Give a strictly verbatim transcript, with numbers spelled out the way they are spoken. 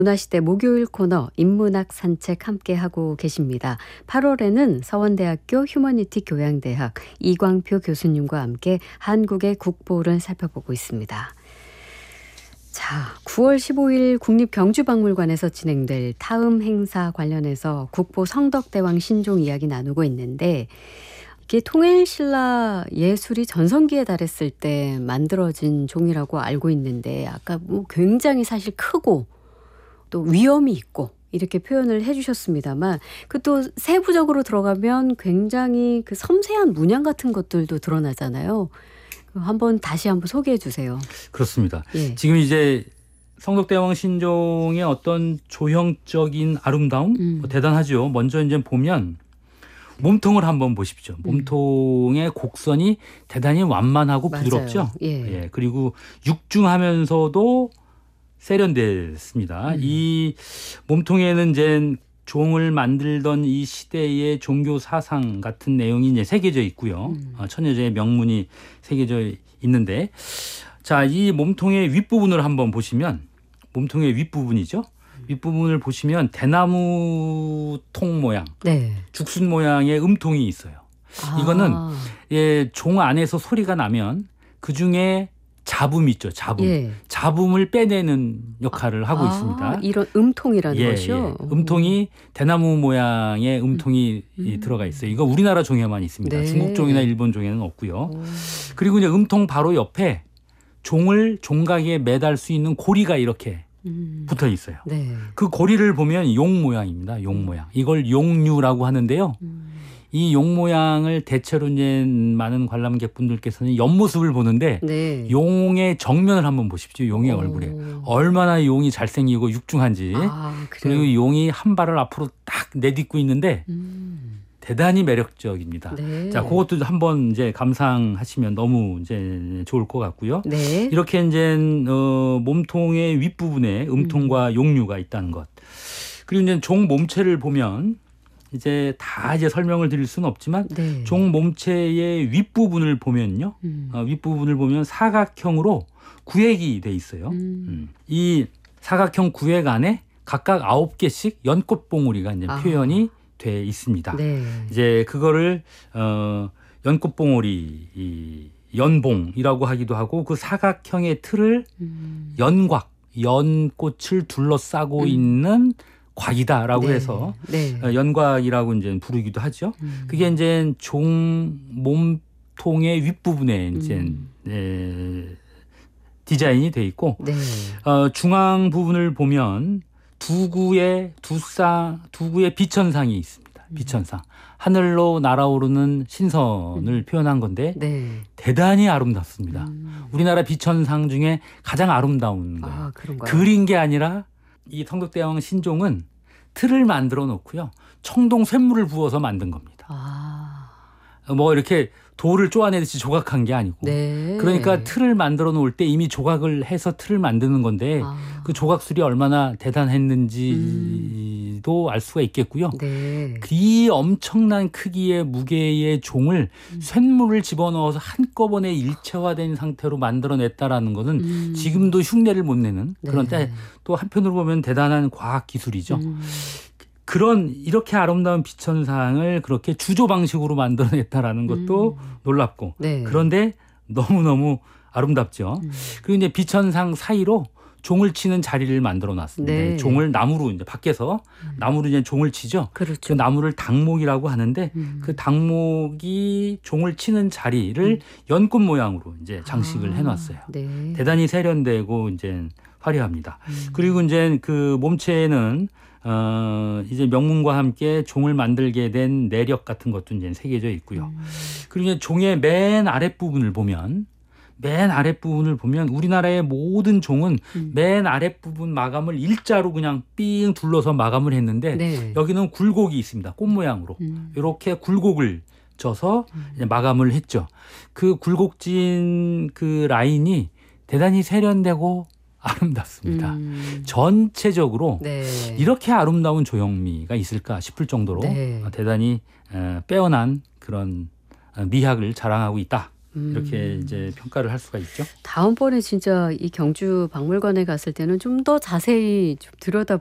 문화시대 목요일 코너 인문학 산책 함께하고 계십니다. 팔월에는 서원대학교 휴머니티 교양대학 이광표 교수님과 함께 한국의 국보를 살펴보고 있습니다. 자, 구월 십오일 국립경주박물관에서 진행될 타음 행사 관련해서 국보 성덕대왕 신종 이야기 나누고 있는데, 이게 통일신라 예술이 전성기에 달했을 때 만들어진 종이라고 알고 있는데, 아까 뭐 굉장히 사실 크고 또 위험이 있고 이렇게 표현을 해주셨습니다만, 그 또 세부적으로 들어가면 굉장히 그 섬세한 문양 같은 것들도 드러나잖아요. 한번 다시 한번 소개해 주세요. 그렇습니다. 예. 지금 이제 성덕대왕 신종의 어떤 조형적인 아름다움 음. 뭐 대단하죠. 먼저 이제 보면 몸통을 한번 보십시오. 몸통의 곡선이 대단히 완만하고 맞아요. 부드럽죠. 예. 예. 그리고 육중하면서도 세련됐습니다. 음. 이 몸통에는 이제 종을 만들던 이 시대의 종교 사상 같은 내용이 이제 새겨져 있고요. 음. 어, 천여제의 명문이 새겨져 있는데, 자, 이 몸통의 윗부분을 한번 보시면, 몸통의 윗부분이죠. 윗부분을 보시면 대나무 통 모양, 네. 죽순 모양의 음통이 있어요. 아. 이거는 예, 종 안에서 소리가 나면 그 중에 잡음 있죠. 잡음. 예. 잡음을 빼내는 역할을 하고 아, 있습니다. 이런 음통이라는 예, 것이요? 예. 음통이 대나무 모양의 음통이 음. 들어가 있어요. 이거 우리나라 종에만 있습니다. 네. 중국 종이나 일본 종에는 없고요. 오. 그리고 이제 음통 바로 옆에 종을 종각에 매달 수 있는 고리가 이렇게 음. 붙어 있어요. 네. 그 고리를 보면 용 모양입니다. 용 모양. 이걸 용류라고 하는데요. 음. 이 용 모양을 대체로 이제 많은 관람객분들께서는 옆모습을 보는데, 네. 용의 정면을 한번 보십시오. 용의 오. 얼굴에 얼마나 용이 잘생기고 육중한지. 아, 그래요? 그리고 용이 한 발을 앞으로 딱 내딛고 있는데 음. 대단히 매력적입니다. 네. 자, 그것도 한번 이제 감상하시면 너무 이제 좋을 것 같고요. 네. 이렇게 이제 어, 몸통의 윗부분에 음통과 용류가 있다는 것. 그리고 이제 종 몸체를 보면, 이제 다 이제 설명을 드릴 수는 없지만, 네. 종 몸체의 윗부분을 보면요. 음. 어, 윗부분을 보면 사각형으로 구획이 돼 있어요. 음. 음. 이 사각형 구획 안에 각각 아홉 개씩 연꽃 봉우리가 이제 아. 표현이 돼 있습니다. 네. 이제 그거를 어, 연꽃 봉우리, 이 연봉이라고 하기도 하고, 그 사각형의 틀을 음. 연곽, 연꽃을 둘러싸고 음. 있는 곽이다라고 네. 해서 네. 어, 연곽이라고 이제 부르기도 하죠. 음. 그게 이제 종 몸통의 윗부분에 이제 음. 에, 디자인이 돼 있고, 네. 어, 중앙 부분을 보면 두구의 두쌍 두구의 비천상이 있습니다. 비천상. 하늘로 날아오르는 신선을 음. 표현한 건데 네. 대단히 아름답습니다. 음. 우리나라 비천상 중에 가장 아름다운 거예요. 아, 그런가요? 그린 게 아니라 이 성덕대왕 신종은 틀을 만들어 놓고요, 청동 쇳물을 부어서 만든 겁니다. 아. 뭐 이렇게 돌을 쪼아내듯이 조각한 게 아니고, 네. 그러니까 틀을 만들어 놓을 때 이미 조각을 해서 틀을 만드는 건데, 아. 그 조각술이 얼마나 대단했는지도 음. 알 수가 있겠고요. 네. 이 엄청난 크기의 무게의 종을 음. 쇳물을 집어넣어서 한꺼번에 일체화된 상태로 만들어냈다라는 것은 음. 지금도 흉내를 못 내는 그런, 네. 때 또 한편으로 보면 대단한 과학 기술이죠. 음. 그런 이렇게 아름다운 비천상을 그렇게 주조 방식으로 만들어냈다라는 것도 음. 놀랍고, 네. 그런데 너무너무 아름답죠. 음. 그리고 이제 비천상 사이로 종을 치는 자리를 만들어 놨습니다. 네. 종을 나무로 이제 밖에서 음. 나무로 이제 종을 치죠. 그 그렇죠. 나무를 당목이라고 하는데, 음. 그 당목이 종을 치는 자리를 음. 연꽃 모양으로 이제 장식을 아. 해놨어요. 네. 대단히 세련되고 이제 화려합니다. 음. 그리고 이제 그 몸체에는 어 이제 명문과 함께 종을 만들게 된 내력 같은 것도 이제 새겨져 있고요. 음. 그리고 이제 종의 맨 아랫 부분을 보면, 맨 아랫 부분을 보면 우리나라의 모든 종은 음. 맨 아랫 부분 마감을 일자로 그냥 삥 둘러서 마감을 했는데, 네. 여기는 굴곡이 있습니다. 꽃 모양으로 음. 이렇게 굴곡을 져서 이제 마감을 했죠. 그 굴곡진 그 라인이 대단히 세련되고 아름답습니다. 음. 전체적으로 네. 이렇게 아름다운 조형미가 있을까 싶을 정도로 네. 대단히 빼어난 그런 미학을 자랑하고 있다, 이렇게 이제 평가를 할 수가 있죠. 다음번에 진짜 이 경주 박물관에 갔을 때는 좀 더 자세히 좀 들여다